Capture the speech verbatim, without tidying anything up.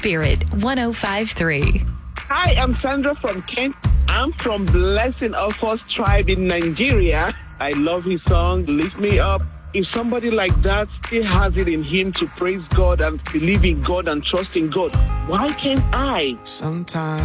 Spirit one oh five point three. Hi, I'm Sandra from Kent. I'm from Blessing of Us tribe in Nigeria. I love his song, Lift Me Up. If somebody like that still has it in him to praise God and believe in God and trust in God, why can't I? Sometimes